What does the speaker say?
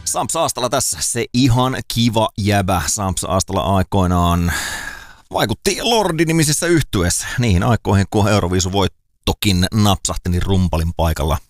Samps Aastala tässä, se ihan kiva jäbä. Samps Aastala aikoinaan vaikutti Lordi-nimisessä yhtyeessä niihin aikoihin, kun Euroviisu voittokin napsahti niin rumpalin paikalla